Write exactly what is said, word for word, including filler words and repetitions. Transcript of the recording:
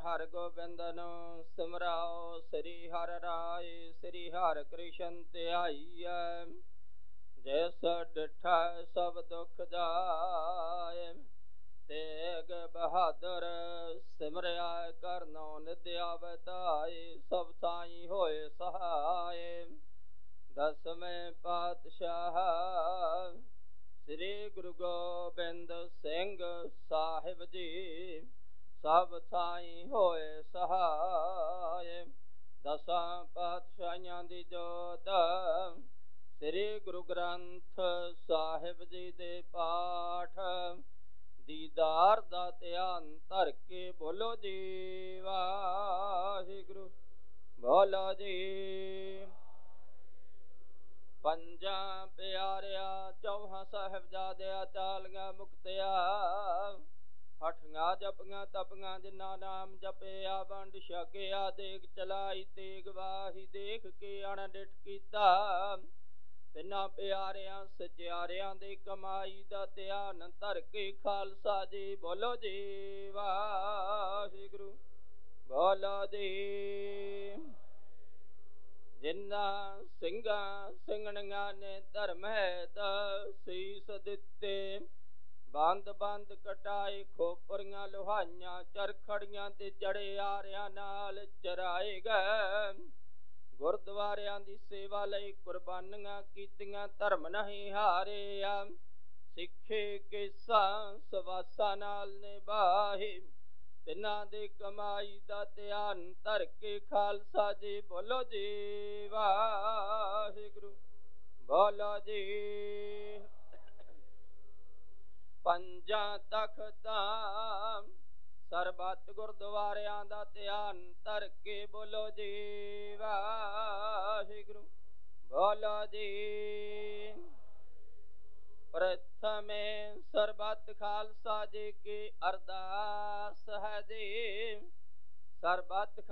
ਹਰਗੋਬਿੰਦਨ ਸਿਮਰਾਓ। ਸ੍ਰੀ ਹਰਿ ਰਾਇ ਸ੍ਰੀ ਹਰਿ ਕ੍ਰਿਸ਼ਨ ਧਿਆਈਐ। ਜਿਸ ਡਿਠੈ ਸਭ ਦੁਖ ਜਾਇ। ਤੇਗ ਬਹਾਦਰ ਸਿਮਰਿਆ ਕਰਨੋ ਨਿਦਿਆ ਵਧਾਈ। ਸਭ ਥਾਈ ਹੋਏ ਸਹਾਇ। ਦਸਵੇਂ ਪਾਤਸ਼ਾਹ ਸ੍ਰੀ ਗੁਰੂ ਗੋਬਿੰਦ ਸਿੰਘ ਸਾਹਿਬ ਜੀ ਸਭ ਥਾਈ ਹੋਏ ਸਹਾਇ। ਦਸਾਂ ਪਾਤਸ਼ਾਹੀਆਂ ਦੀ ਜੋਤ ਸ੍ਰੀ ਗੁਰੂ ਗ੍ਰੰਥ ਸਾਹਿਬ ਜੀ ਦੇ ਪਾਠ ਦੀਦਾਰ ਦਾ ਧਿਆਨ ਧਰ ਕੇ ਬੋਲੋ ਜੀ ਵਾਹਿਗੁਰੂ। ਬੋਲੋ ਜੀ। ਪੰਜਾਂ ਪਿਆਰਿਆਂ ਚੌਹਾਂ ਸਾਹਿਬਜ਼ਾਦਿਆਂ ਚਾਲੀਆਂ ਮੁਕਤਿਆ। ਹਠੀਆਂ ਜਪੀਆਂ ਤਪੀਆਂ ਜਿਨ੍ਹਾਂ ਨਾਮ ਜਪਿਆ। ਵੰਡ ਛਕਿਆ ਦੇਗ ਚਲਾਈ ਤੇਗ ਵਾਹੀ। ਦੇਖ ਕੇ ਅਣਡਿਠ ਕੀਤਾ ਤਿੰਨਾਂ ਪਿਆਰਿਆਂ ਸਚਿਆਰਿਆਂ ਦੇ ਕਮਾਈ ਦਾ ਧਿਆਨ ਧਰ ਕੇ ਖਾਲਸਾ ਜੀ ਬੋਲੋ ਜੀ ਵਾਹਿਗੁਰੂ। ਬੋਲੋ ਜੀ। ਜਿਨ੍ਹਾਂ ਸਿੰਘਾਂ ਸਿੰਘਣੀਆਂ ਨੇ ਧਰਮ ਹੈਤ ਸੀਸ ਦਿੱਤੇ। ਬੰਦ ਬੰਦ ਕਟਾਏ ਖੋਪਰੀਆਂ ਲੁਹਾਈਆਂ। ਚਰਖੜੀਆਂ ਤੇ ਚੜੇ ਆਰਿਆਂ ਨਾਲ ਚਰਾਏ ਗਏ। ਗੁਰਦੁਆਰਿਆਂ ਦੀ ਸੇਵਾ ਲਈ ਕੁਰਬਾਨੀਆਂ ਕੀਤੀਆਂ। ਧਰਮ ਨਹੀਂ ਹਾਰਿਆ ਸਿੱਖੇ ਕੇਸਾਂ ਸਵਾਸਾਂ ਨਾਲ ਨਿਭਾਏ। ਤਿੰਨਾਂ ਦੀ ਕਮਾਈ ਦਾ ਧਿਆਨ ਧਰ ਕੇ ਖਾਲਸਾ ਜੀ ਬੋਲੋ ਜੀ ਵਾਹਿਗੁਰੂ। ਬੋਲੋ ਜੀ। ਪੰਜਾਂ ਤਖਤਾਂ ਸਰਬੱਤ ਗੁਰਦੁਆਰਿਆਂ ਦਾ ਧਿਆਨ ਧਰ ਕੇ ਬੋਲੋ ਜੀ ਵਾਹਿਗੁਰੂ। ਬੋਲੋ ਜੀ। ਪ੍ਰਥਮੇ ਸਰਬੱਤ ਖਾਲਸਾ ਜੀ ਕੀ ਅਰਦਾਸ ਹੈ ਜੀ। ਸਰਬੱਤ